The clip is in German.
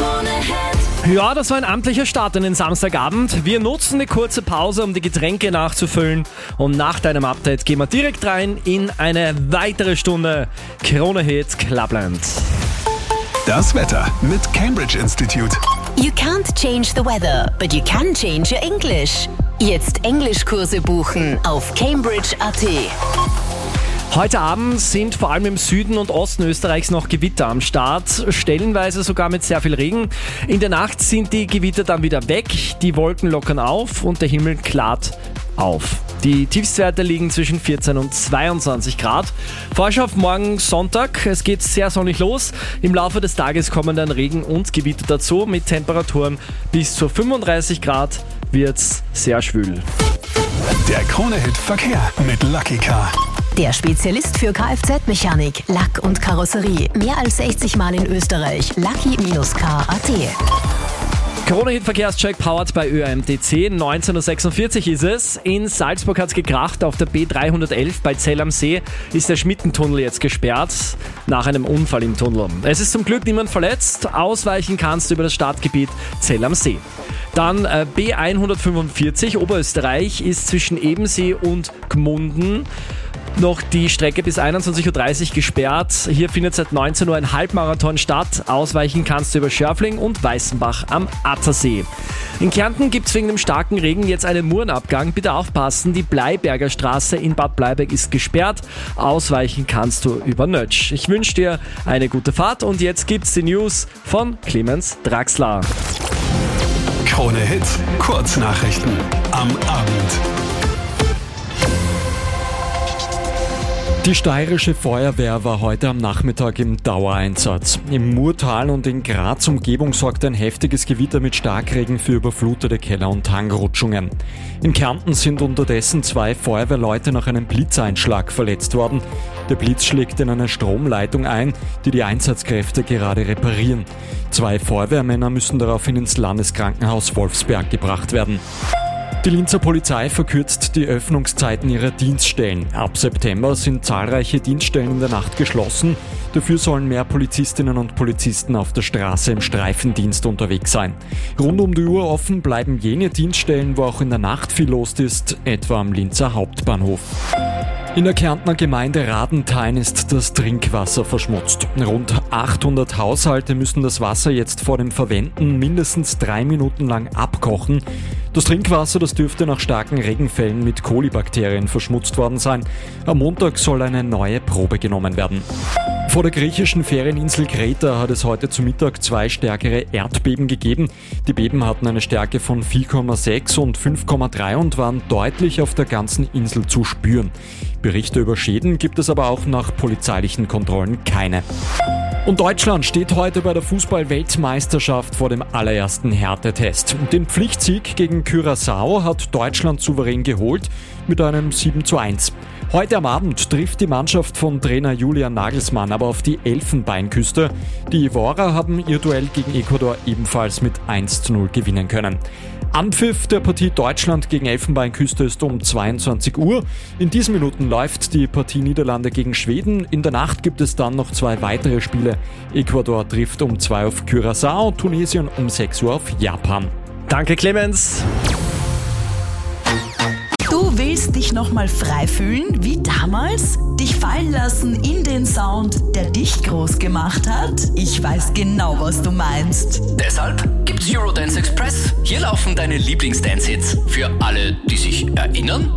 Ja, das war ein amtlicher Start in den Samstagabend. Wir nutzen eine kurze Pause, um die Getränke nachzufüllen. Und nach deinem Update gehen wir direkt rein in eine weitere Stunde Krone-Hit Clubland. Das Wetter mit Cambridge Institute. You can't change the weather, but you can change your English. Jetzt Englischkurse buchen auf Cambridge.at. Heute Abend sind vor allem im Süden und Osten Österreichs noch Gewitter am Start, stellenweise sogar mit sehr viel Regen. In der Nacht sind die Gewitter dann wieder weg, die Wolken lockern auf und der Himmel klart auf. Die Tiefstwerte liegen zwischen 14 und 22 Grad. Vorschau auf morgen Sonntag. Es geht sehr sonnig los. Im Laufe des Tages kommen dann Regen und Gewitter dazu. Mit Temperaturen bis zu 35 Grad wird's sehr schwül. Der Krone-Hit Verkehr mit Lucky Car. Der Spezialist für Kfz-Mechanik, Lack und Karosserie. Mehr als 60 Mal in Österreich. Lucky-car.at. Krone-Hit Verkehrscheck powered bei ÖAMTC. 19.46 Uhr ist es. In Salzburg hat's gekracht. Auf der B311 bei Zell am See ist der Schmittentunnel jetzt gesperrt. Nach einem Unfall im Tunnel. Es ist zum Glück niemand verletzt. Ausweichen kannst du über das Stadtgebiet Zell am See. Dann B145 Oberösterreich ist zwischen Ebensee und Gmunden noch die Strecke bis 21.30 Uhr gesperrt. Hier findet seit 19 Uhr ein Halbmarathon statt. Ausweichen kannst du über Schörfling und Weißenbach am Attersee. In Kärnten gibt es wegen dem starken Regen jetzt einen Murenabgang. Bitte aufpassen, die Bleiberger Straße in Bad Bleiberg ist gesperrt. Ausweichen kannst du über Nötsch. Ich wünsche dir eine gute Fahrt und jetzt gibt's die News von Clemens Draxler. Krone-Hit Kurznachrichten am Abend. Die steirische Feuerwehr war heute am Nachmittag im Dauereinsatz. Im Murtal und in Graz Umgebung sorgte ein heftiges Gewitter mit Starkregen für überflutete Keller- und Hangrutschungen. In Kärnten sind unterdessen 2 Feuerwehrleute nach einem Blitzeinschlag verletzt worden. Der Blitz schlägt in eine Stromleitung ein, die die Einsatzkräfte gerade reparieren. 2 Feuerwehrmänner müssen daraufhin ins Landeskrankenhaus Wolfsberg gebracht werden. Die Linzer Polizei verkürzt die Öffnungszeiten ihrer Dienststellen. Ab September sind zahlreiche Dienststellen in der Nacht geschlossen. Dafür sollen mehr Polizistinnen und Polizisten auf der Straße im Streifendienst unterwegs sein. Rund um die Uhr offen bleiben jene Dienststellen, wo auch in der Nacht viel los ist, etwa am Linzer Hauptbahnhof. In der Kärntner Gemeinde Radenthein ist das Trinkwasser verschmutzt. Rund 800 Haushalte müssen das Wasser jetzt vor dem Verwenden mindestens 3 Minuten lang abkochen. Das Trinkwasser, das dürfte nach starken Regenfällen mit Kolibakterien verschmutzt worden sein. Am Montag soll eine neue Probe genommen werden. Vor der griechischen Ferieninsel Kreta hat es heute zu Mittag 2 stärkere Erdbeben gegeben. Die Beben hatten eine Stärke von 4,6 und 5,3 und waren deutlich auf der ganzen Insel zu spüren. Berichte über Schäden gibt es aber auch nach polizeilichen Kontrollen keine. Und Deutschland steht heute bei der Fußball-Weltmeisterschaft vor dem allerersten Härtetest. Den Pflichtsieg gegen Curaçao hat Deutschland souverän geholt mit einem 7:1. Heute am Abend trifft die Mannschaft von Trainer Julian Nagelsmann aber auf die Elfenbeinküste. Die Ivorer haben ihr Duell gegen Ecuador ebenfalls mit 1:0 gewinnen können. Anpfiff der Partie Deutschland gegen Elfenbeinküste ist um 22 Uhr. In diesen Minuten läuft die Partie Niederlande gegen Schweden. In der Nacht gibt es dann noch 2 weitere Spiele. Ecuador trifft um 2 auf Curaçao, Tunesien um 6 Uhr auf Japan. Danke, Clemens. Du willst dich nochmal frei fühlen, wie damals? Dich fallen lassen in den Sound, der dich groß gemacht hat? Ich weiß genau, was du meinst. Deshalb gibt's Eurodance Express. Hier laufen deine Lieblings-Dance-Hits. Für alle, die sich erinnern